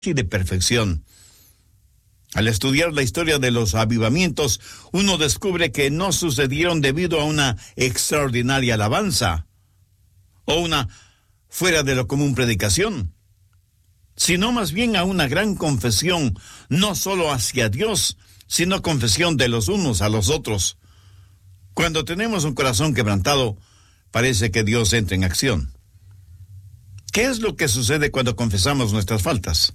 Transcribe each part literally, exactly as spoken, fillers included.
y de perfección. Al estudiar la historia de los avivamientos, uno descubre que no sucedieron debido a una extraordinaria alabanza o una fuera de lo común predicación, sino más bien a una gran confesión, no solo hacia Dios, sino confesión de los unos a los otros. Cuando tenemos un corazón quebrantado, parece que Dios entra en acción. ¿Qué es lo que sucede cuando confesamos nuestras faltas?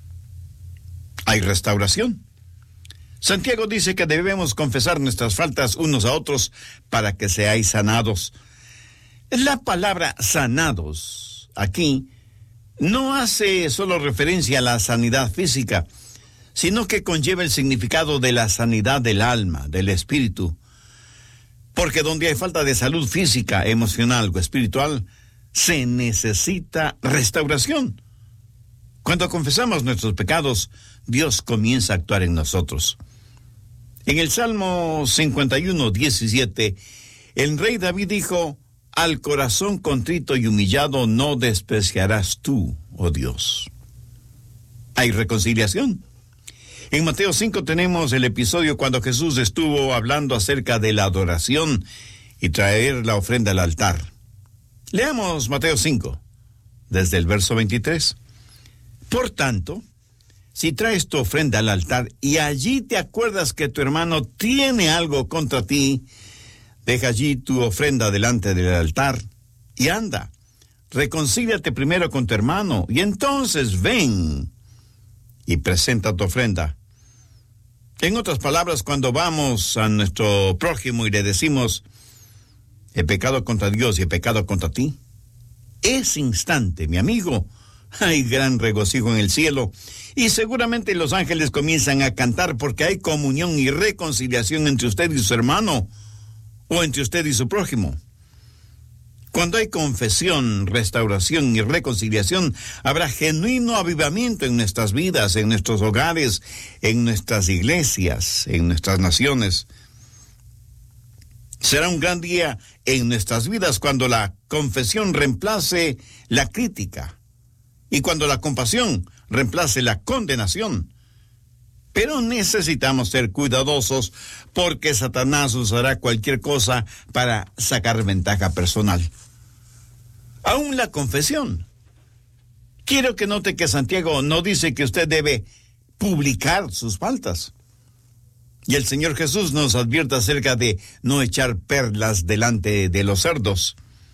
Hay restauración. Santiago dice que debemos confesar nuestras faltas unos a otros para que seáis sanados. La palabra sanados aquí no hace solo referencia a la sanidad física, sino que conlleva el significado de la sanidad del alma, del espíritu. Porque donde hay falta de salud física, emocional o espiritual, se necesita restauración. Cuando confesamos nuestros pecados, Dios comienza a actuar en nosotros. En el Salmo cincuenta y uno, diecisiete, el rey David dijo: al corazón contrito y humillado no despreciarás tú, oh Dios. Hay reconciliación. En Mateo cinco tenemos el episodio cuando Jesús estuvo hablando acerca de la adoración y traer la ofrenda al altar. Leamos Mateo cinco, desde el verso veintitrés. Por tanto, si traes tu ofrenda al altar y allí te acuerdas que tu hermano tiene algo contra ti, deja allí tu ofrenda delante del altar y anda, reconcíliate primero con tu hermano y entonces ven y presenta tu ofrenda. En otras palabras, cuando vamos a nuestro prójimo y le decimos: he pecado contra Dios y he pecado contra ti, ese instante, mi amigo, hay gran regocijo en el cielo y seguramente los ángeles comienzan a cantar porque hay comunión y reconciliación entre usted y su hermano o entre usted y su prójimo. Cuando hay confesión, restauración y reconciliación, habrá genuino avivamiento en nuestras vidas, en nuestros hogares, en nuestras iglesias, en nuestras naciones. Será un gran día en nuestras vidas cuando la confesión reemplace la crítica y cuando la compasión reemplace la condenación. Pero necesitamos ser cuidadosos porque Satanás usará cualquier cosa para sacar ventaja personal. Aún la confesión. Quiero que note que Santiago no dice que usted debe publicar sus faltas. Y el Señor Jesús nos advierte acerca de no echar perlas delante de los cerdos.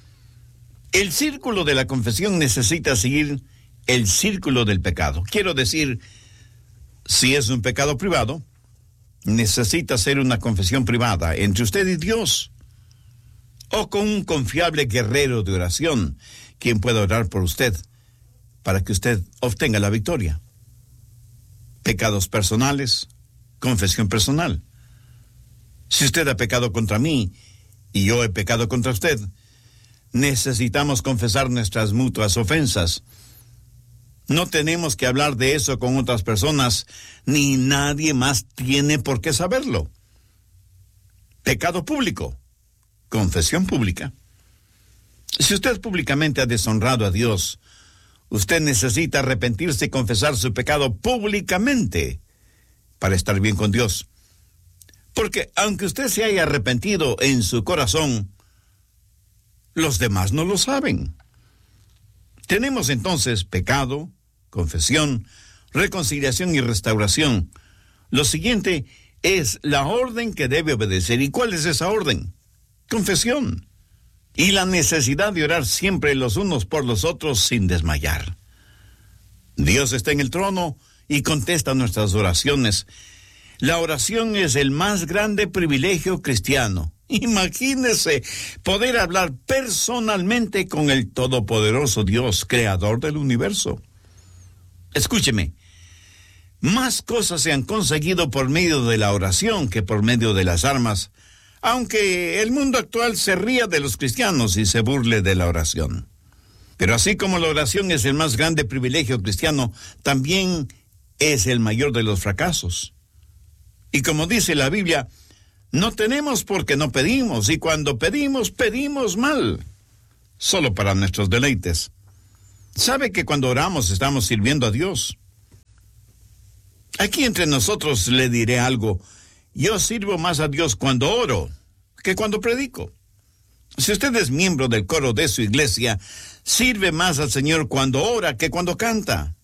El círculo de la confesión necesita seguir el círculo del pecado. Quiero decir, si es un pecado privado, necesita ser una confesión privada entre usted y Dios, o con un confiable guerrero de oración, quien pueda orar por usted, para que usted obtenga la victoria. Pecados personales, confesión personal. Si usted ha pecado contra mí, y yo he pecado contra usted, necesitamos confesar nuestras mutuas ofensas. No tenemos que hablar de eso con otras personas, ni nadie más tiene por qué saberlo. Pecado público, confesión pública. Si usted públicamente ha deshonrado a Dios, usted necesita arrepentirse y confesar su pecado públicamente para estar bien con Dios. Porque aunque usted se haya arrepentido en su corazón, los demás no lo saben. Tenemos entonces pecado, confesión, reconciliación y restauración. Lo siguiente es la orden que debe obedecer. ¿Y cuál es esa orden? Confesión. Y la necesidad de orar siempre los unos por los otros sin desmayar. Dios está en el trono y contesta nuestras oraciones. La oración es el más grande privilegio cristiano. Imagínese poder hablar personalmente con el todopoderoso Dios, creador del universo. Escúcheme, más cosas se han conseguido por medio de la oración que por medio de las armas, aunque el mundo actual se ría de los cristianos y se burle de la oración. Pero así como la oración es el más grande privilegio cristiano, también es el mayor de los fracasos. Y como dice la Biblia, no tenemos porque no pedimos, y cuando pedimos, pedimos mal, solo para nuestros deleites. ¿Sabe que cuando oramos estamos sirviendo a Dios? Aquí entre nosotros le diré algo. Yo sirvo más a Dios cuando oro que cuando predico. Si usted es miembro del coro de su iglesia, sirve más al Señor cuando ora que cuando canta.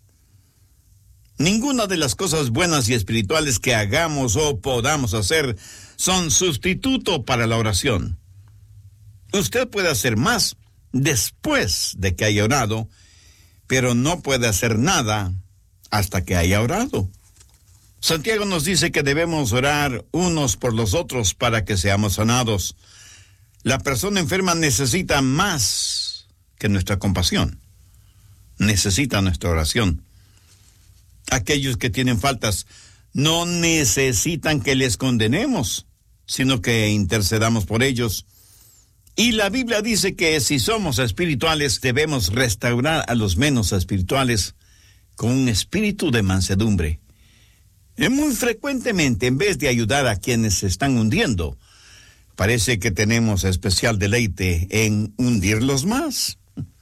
Ninguna de las cosas buenas y espirituales que hagamos o podamos hacer son sustituto para la oración. Usted puede hacer más después de que haya orado, pero no puede hacer nada hasta que haya orado. Santiago nos dice que debemos orar unos por los otros para que seamos sanados. La persona enferma necesita más que nuestra compasión. Necesita nuestra oración. Aquellos que tienen faltas no necesitan que les condenemos, sino que intercedamos por ellos. Y la Biblia dice que si somos espirituales, debemos restaurar a los menos espirituales con un espíritu de mansedumbre. Y muy frecuentemente, en vez de ayudar a quienes se están hundiendo, parece que tenemos especial deleite en hundirlos más.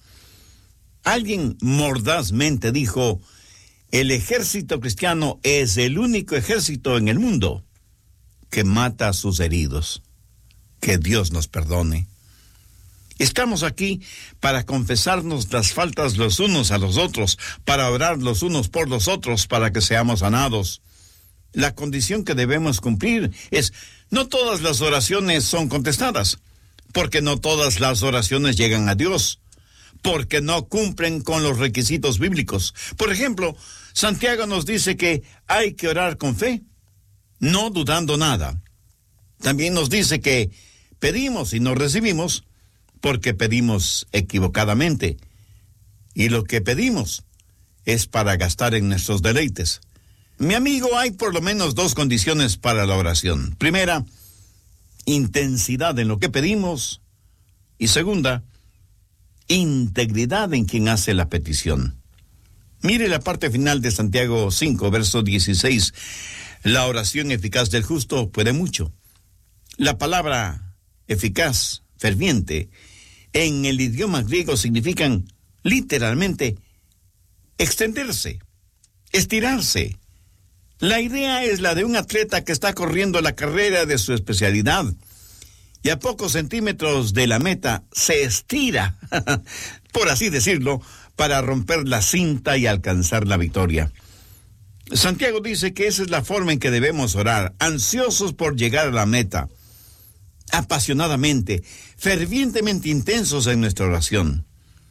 Alguien mordazmente dijo: el ejército cristiano es el único ejército en el mundo que mata a sus heridos. Que Dios nos perdone. Estamos aquí para confesarnos las faltas los unos a los otros, para orar los unos por los otros, para que seamos sanados. La condición que debemos cumplir es: no todas las oraciones son contestadas, porque no todas las oraciones llegan a Dios, porque no cumplen con los requisitos bíblicos. Por ejemplo, Santiago nos dice que hay que orar con fe, no dudando nada. También nos dice que pedimos y no recibimos porque pedimos equivocadamente. Y lo que pedimos es para gastar en nuestros deleites. Mi amigo, hay por lo menos dos condiciones para la oración. Primera, intensidad en lo que pedimos. Y segunda, integridad en quien hace la petición. Mire la parte final de Santiago cinco, verso dieciséis. La oración eficaz del justo puede mucho. La palabra eficaz, ferviente, en el idioma griego significan literalmente extenderse, estirarse. La idea es la de un atleta que está corriendo la carrera de su especialidad y a pocos centímetros de la meta se estira, por así decirlo, para romper la cinta y alcanzar la victoria. Santiago dice que esa es la forma en que debemos orar, ansiosos por llegar a la meta, apasionadamente, fervientemente intensos en nuestra oración.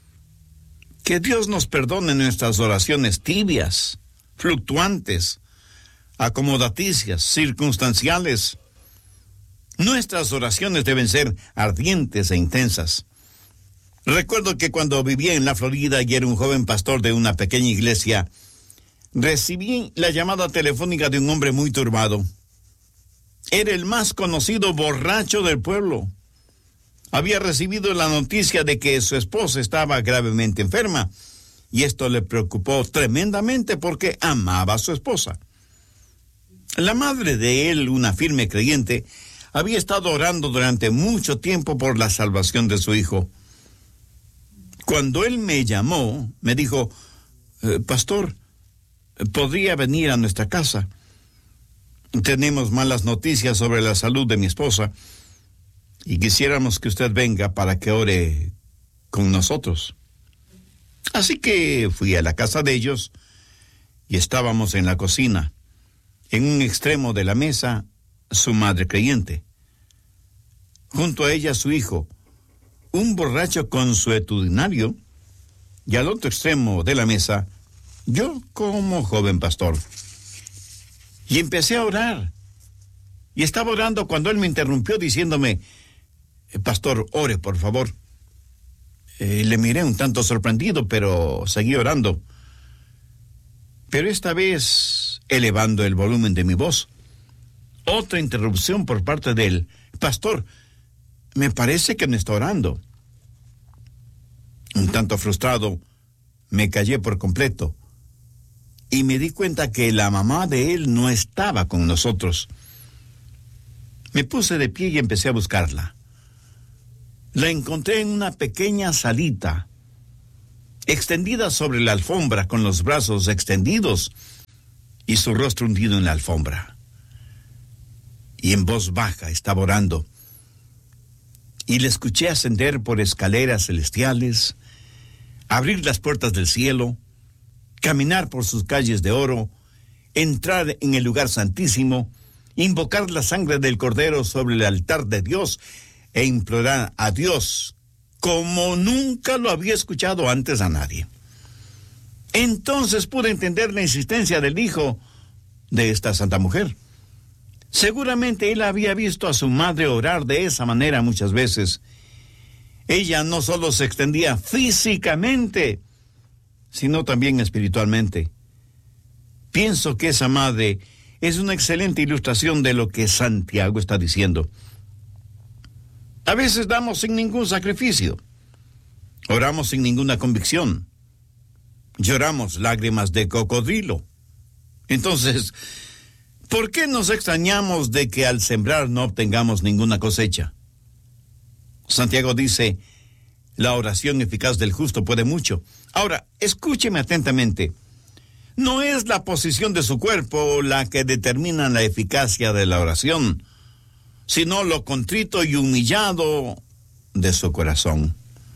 Que Dios nos perdone nuestras oraciones tibias, fluctuantes, acomodaticias, circunstanciales. Nuestras oraciones deben ser ardientes e intensas. Recuerdo que cuando vivía en la Florida y era un joven pastor de una pequeña iglesia, recibí la llamada telefónica de un hombre muy turbado. Era el más conocido borracho del pueblo. Había recibido la noticia de que su esposa estaba gravemente enferma, y esto le preocupó tremendamente porque amaba a su esposa. La madre de él, una firme creyente, había estado orando durante mucho tiempo por la salvación de su hijo. Cuando él me llamó, me dijo: eh, Pastor, ¿podría venir a nuestra casa? Tenemos malas noticias sobre la salud de mi esposa y quisiéramos que usted venga para que ore con nosotros. Así que fui a la casa de ellos y estábamos en la cocina. En un extremo de la mesa, su madre creyente. Junto a ella su hijo, un borracho consuetudinario, y al otro extremo de la mesa, yo como joven pastor. Y empecé a orar. Y estaba orando cuando él me interrumpió diciéndome: Pastor, ore, por favor. Eh, le miré un tanto sorprendido, pero seguí orando. Pero esta vez, elevando el volumen de mi voz, otra interrupción por parte de él: Pastor, me parece que me está orando. Un tanto frustrado, me callé por completo y me di cuenta que la mamá de él no estaba con nosotros. Me puse de pie y empecé a buscarla. La encontré en una pequeña salita, extendida sobre la alfombra con los brazos extendidos, y su rostro hundido en la alfombra. Y en voz baja estaba orando. Y le escuché ascender por escaleras celestiales, abrir las puertas del cielo, caminar por sus calles de oro, entrar en el lugar santísimo, invocar la sangre del Cordero sobre el altar de Dios e implorar a Dios como nunca lo había escuchado antes a nadie. Entonces pude entender la insistencia del hijo de esta santa mujer. Seguramente él había visto a su madre orar de esa manera muchas veces. Ella no solo se extendía físicamente, sino también espiritualmente. Pienso que esa madre es una excelente ilustración de lo que Santiago está diciendo. A veces damos sin ningún sacrificio, oramos sin ninguna convicción, lloramos lágrimas de cocodrilo. Entonces, ¿por qué nos extrañamos de que al sembrar no obtengamos ninguna cosecha? Santiago dice, la oración eficaz del justo puede mucho. Ahora, escúcheme atentamente. No es la posición de su cuerpo la que determina la eficacia de la oración, sino lo contrito y humillado de su corazón.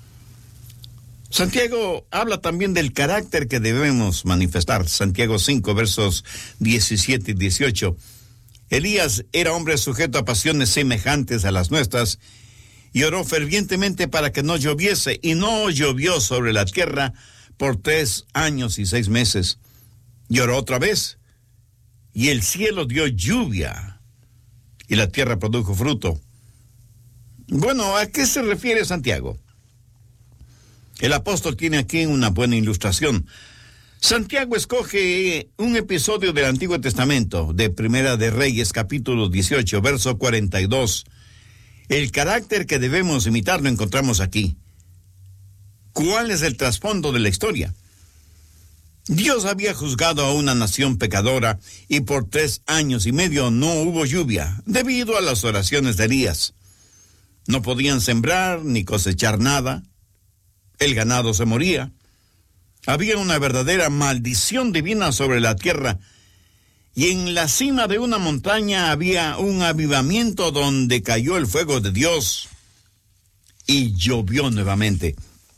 Santiago habla también del carácter que debemos manifestar. Santiago cinco, versos diecisiete y dieciocho. Elías era hombre sujeto a pasiones semejantes a las nuestras, y oró fervientemente para que no lloviese, y no llovió sobre la tierra por tres años y seis meses. Y oró otra vez, y el cielo dio lluvia, y la tierra produjo fruto. Bueno, ¿a qué se refiere Santiago? El apóstol tiene aquí una buena ilustración. Santiago escoge un episodio del Antiguo Testamento, de Primera de Reyes, capítulo dieciocho, verso cuarenta y dos. El carácter que debemos imitar lo encontramos aquí. ¿Cuál es el trasfondo de la historia? Dios había juzgado a una nación pecadora y por tres años y medio no hubo lluvia, debido a las oraciones de Elías. No podían sembrar ni cosechar nada. El ganado se moría. Había una verdadera maldición divina sobre la tierra. Y en la cima de una montaña había un avivamiento donde cayó el fuego de Dios y llovió nuevamente.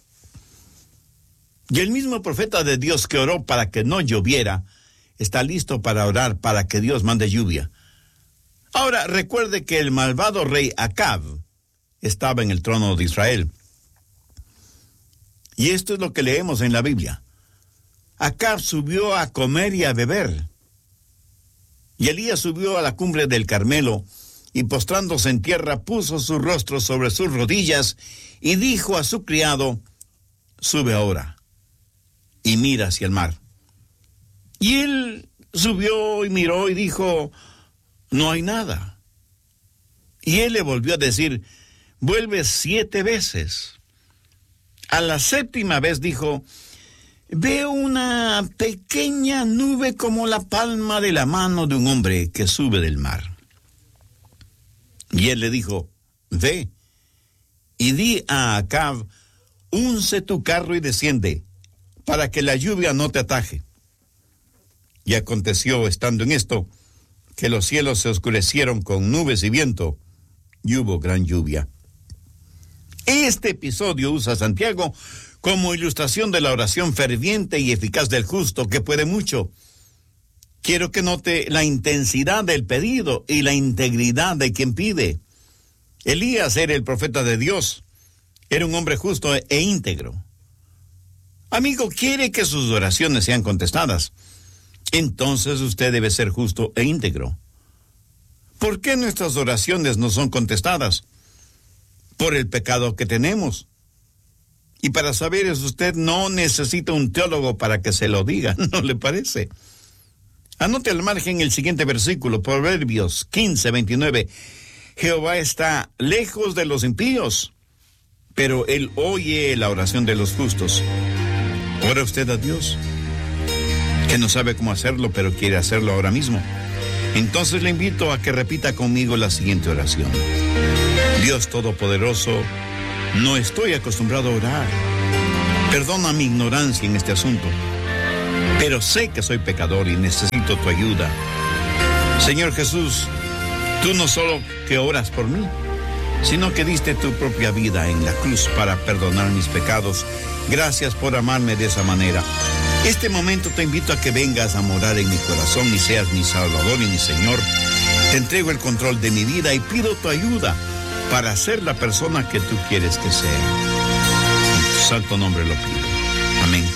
Y el mismo profeta de Dios que oró para que no lloviera, está listo para orar para que Dios mande lluvia. Ahora, recuerde que el malvado rey Acab estaba en el trono de Israel. Y esto es lo que leemos en la Biblia. Acab subió a comer y a beber. Y Elías subió a la cumbre del Carmelo, y postrándose en tierra, puso su rostro sobre sus rodillas, y dijo a su criado, sube ahora, y mira hacia el mar. Y él subió y miró y dijo, no hay nada. Y él le volvió a decir, vuelve siete veces. A la séptima vez dijo, veo una pequeña nube como la palma de la mano de un hombre que sube del mar. Y él le dijo, ve, y di a Acab, unce tu carro y desciende, para que la lluvia no te ataje. Y aconteció, estando en esto, que los cielos se oscurecieron con nubes y viento, y hubo gran lluvia. Este episodio usa Santiago como ilustración de la oración ferviente y eficaz del justo, que puede mucho. Quiero que note la intensidad del pedido y la integridad de quien pide. Elías era el profeta de Dios. Era un hombre justo e íntegro. Amigo, ¿quiere que sus oraciones sean contestadas? Entonces usted debe ser justo e íntegro. ¿Por qué nuestras oraciones no son contestadas? Por el pecado que tenemos. Y para saber eso, usted no necesita un teólogo para que se lo diga, ¿no le parece? Anote al margen el siguiente versículo, Proverbios quince, veintinueve. Jehová está lejos de los impíos, pero él oye la oración de los justos. ¿Ora usted a Dios? Que no sabe cómo hacerlo, pero quiere hacerlo ahora mismo. Entonces le invito a que repita conmigo la siguiente oración. Dios Todopoderoso, no estoy acostumbrado a orar. Perdona mi ignorancia en este asunto. pero sé que soy pecador y necesito tu ayuda. Señor Jesús, tú no solo que oras por mí, sino que diste tu propia vida en la cruz para perdonar mis pecados. Gracias por amarme de esa manera. Este momento te invito a que vengas a morar en mi corazón y seas mi Salvador y mi Señor. Te entrego el control de mi vida y pido tu ayuda para ser la persona que tú quieres que sea. En tu santo nombre lo pido. Amén.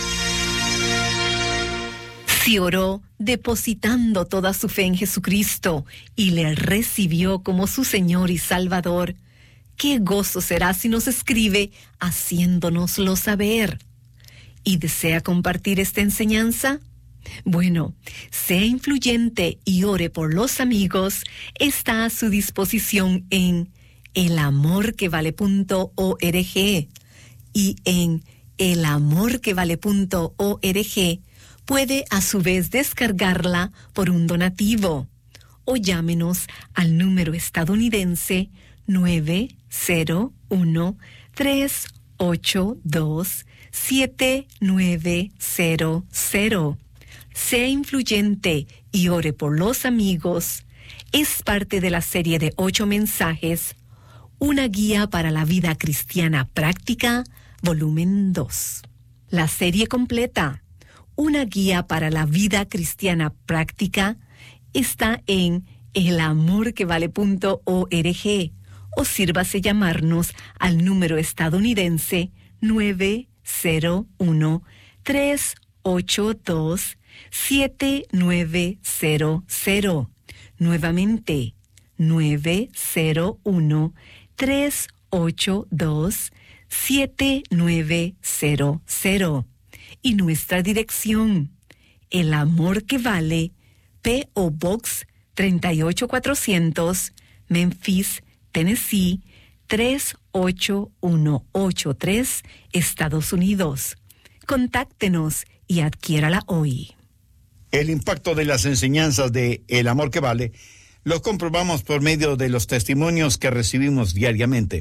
Si oró depositando toda su fe en Jesucristo y le recibió como su Señor y Salvador, qué gozo será si nos escribe haciéndonoslo saber. ¿Y desea compartir esta enseñanza? Bueno, sea influyente y ore por los amigos. Está a su disposición en el amor que vale punto org y en el amor que vale punto org puede a su vez descargarla por un donativo o llámenos al número estadounidense nueve cero uno, tres ocho dos, siete nueve cero cero. Sea influyente y ore por los amigos. Es parte de la serie de ocho mensajes, Una guía para la vida cristiana práctica, volumen dos. La serie completa, Una guía para la vida cristiana práctica, está en el amor que vale punto org o sírvase llamarnos al número estadounidense nueve cero uno, tres ocho dos, siete nueve cero cero. Nuevamente, nueve cero uno, tres ocho dos, siete nueve cero cero. Y nuestra dirección, El Amor que Vale, P O Box treinta y ocho cuatrocientos, Memphis, Tennessee, tres ocho uno ocho tres, Estados Unidos. Contáctenos y adquiérala hoy. El impacto de las enseñanzas de El Amor que Vale lo comprobamos por medio de los testimonios que recibimos diariamente.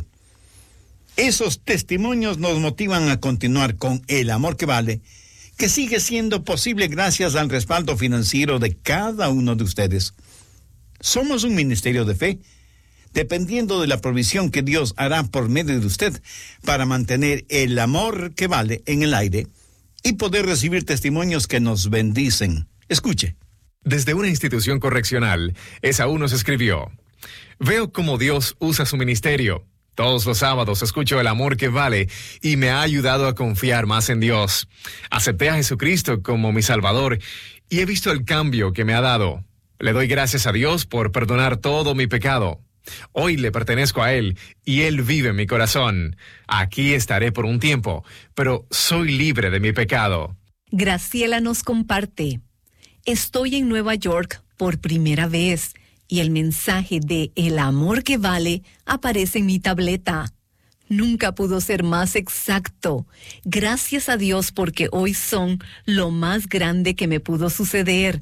Esos testimonios nos motivan a continuar con El Amor que Vale, que sigue siendo posible gracias al respaldo financiero de cada uno de ustedes. Somos un ministerio de fe, dependiendo de la provisión que Dios hará por medio de usted para mantener El Amor que Vale en el aire y poder recibir testimonios que nos bendicen. Escuche. Desde una institución correccional, Esaú nos escribió: veo cómo Dios usa su ministerio. Todos los sábados escucho El Amor que Vale y me ha ayudado a confiar más en Dios. Acepté a Jesucristo como mi Salvador y he visto el cambio que me ha dado. Le doy gracias a Dios por perdonar todo mi pecado. Hoy le pertenezco a Él y Él vive en mi corazón. Aquí estaré por un tiempo, pero soy libre de mi pecado. Graciela nos comparte: estoy en Nueva York por primera vez y el mensaje de El Amor que Vale aparece en mi tableta. Nunca pudo ser más exacto. Gracias a Dios porque hoy son lo más grande que me pudo suceder.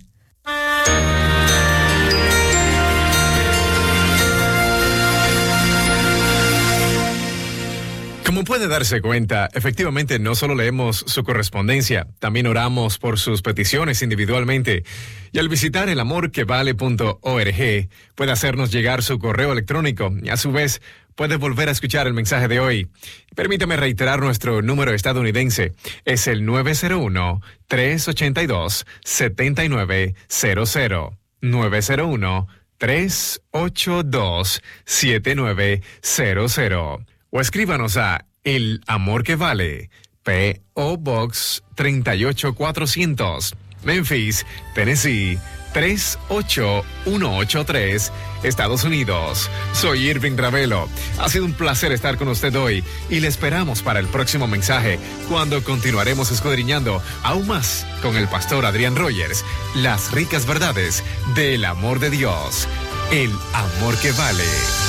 Como puede darse cuenta, efectivamente no solo leemos su correspondencia, también oramos por sus peticiones individualmente. Y al visitar el amor que vale punto org, puede hacernos llegar su correo electrónico y a su vez puede volver a escuchar el mensaje de hoy. Permítame reiterar nuestro número estadounidense. Es el nueve cero uno, tres ocho dos, siete nueve cero cero. nueve cero uno, tres ocho dos, siete nueve cero cero. O escríbanos a El Amor que Vale, P O Box treinta y ocho cuatrocientos, Memphis, Tennessee, tres ocho uno ocho tres, Estados Unidos. Soy Irving Ravelo. Ha sido un placer estar con usted hoy y le esperamos para el próximo mensaje, cuando continuaremos escudriñando aún más con el pastor Adrián Rogers las ricas verdades del amor de Dios. El Amor que Vale.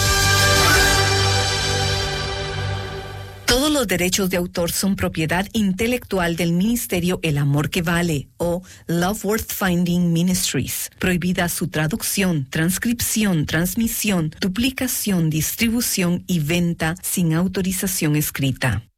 Todos los derechos de autor son propiedad intelectual del Ministerio El Amor que Vale o Love Worth Finding Ministries. Prohibida su traducción, transcripción, transmisión, duplicación, distribución y venta sin autorización escrita.